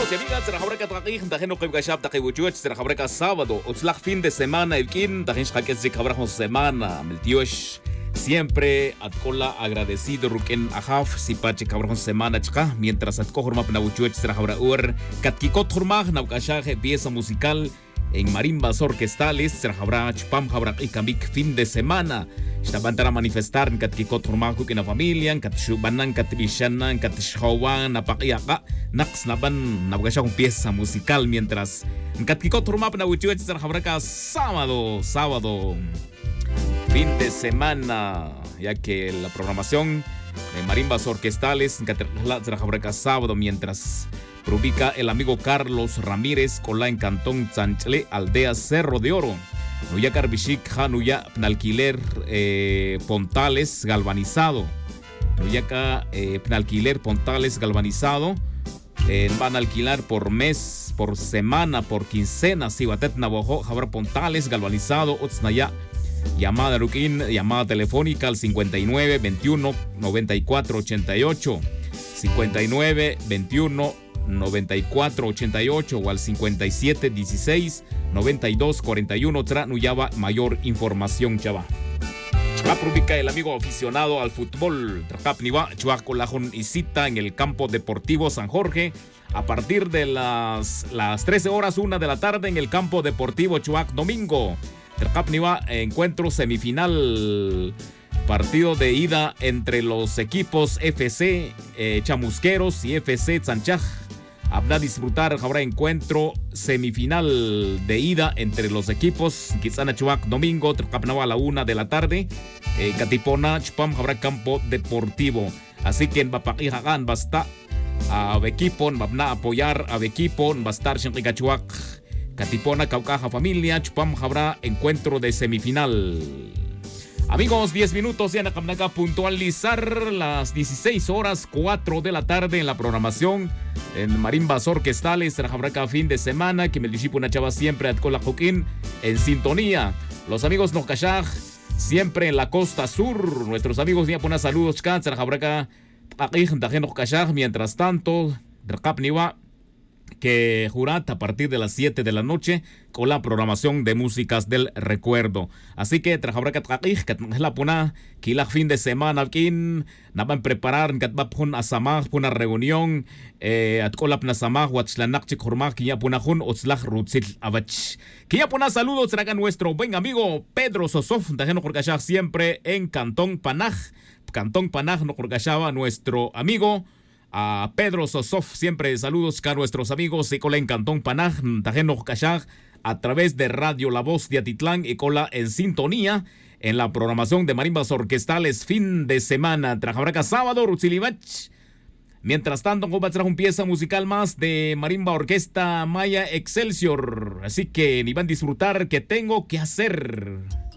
Amigos y amigas, trajabreka taqih, tajeno qibgashab taqibuchuch, trajabreka sábado, otzlaq fin de semana, ilkin, tajin shqakes zikabrajo semana, meltiosh. Siempre atkola agradecido ruken ahaf sipache cabrón semana chka mientras atko horma pnabuchuch trajabra ur katkikot hormag naukashaje pieza musical en marimbas orquestales trajabra chpam jabra ikamik fin de semana. Estaban para manifestar en katkikot hormag en la familia, katshubanan katbishanan katshhawan napaqiaqa naqs naban naukashaje pieza musical mientras en katkikot horma pnabuchuch trajabra sábado fin de semana, ya que la programación de marimbas orquestales en sábado, mientras ubica el amigo Carlos Ramírez Cola en Cantón Zanchle, aldea Cerro de Oro. Nuya Carbishik Hanuya Pnalquiler Pontales galvanizado. Nuya Pnalquiler Pontales galvanizado. Van a alquilar por mes, por semana, por quincena. Sibatet Navajo, Jabra Pontales galvanizado. Otznaya. Llamada Rukin, llamada telefónica al 59 21 94 88, 59 21 94 88 o al 57 16 92 41. Nuyaba mayor información, chava. Rubica el amigo aficionado al fútbol. Tracapniva, Chuacolajón y cita en el campo deportivo San Jorge a partir de las 13 horas 1 de la tarde en el campo deportivo Chuac domingo. Tracapniva, encuentro semifinal, partido de ida entre los equipos FC Chamusqueros y FC Tzanchaj. Habrá disfrutar, habrá encuentro semifinal de ida entre los equipos Quizana Chuac domingo, Tracapniva a la 1 de la tarde. Catipona, Chpam, habrá campo deportivo. Así que en Bapaqui Hagan basta a equipo, va a apoyar a equipo, va a estar Shenrica Chuac. Catipona, Caucaja Familia, Chupam habrá encuentro de semifinal. Amigos, 10 minutos ya en puntualizar las 16 horas 4 de la tarde en la programación en marimbas orquestales, Rajabraca fin de semana, que me dishipo una chava siempre at Cola Joquín en sintonía. Los amigos Nokashaj, siempre en la costa sur. Nuestros amigos ya ponen saludos, Katz, Rajabraca, Nokashaj, mientras tanto, Rakapniwa, que Jurat a partir de las 7 de la noche con la programación de músicas del recuerdo. Así que trajabrakat la puna que la fin de semana aquí naban preparar katbapun asamah puna reunión atkolap nasamah watslanak chikhurmah que ya puna hun otzlach rutzil abach. Que ya puna saludos traga nuestro buen amigo Pedro Sosof dejeno korkashah siempre en Cantón Panaj no korkashaba nuestro amigo a Pedro Sosof, siempre saludos a nuestros amigos y cola en Cantón Panaj, Tajeno Kashaj, a través de Radio La Voz de Atitlán y cola en sintonía en la programación de marimbas orquestales fin de semana. Trajabraca sábado, Rutzilibach. Mientras tanto, vamos a traer una pieza musical más de marimba orquesta Maya Excelsior. Así que ni van a disfrutar que tengo que hacer.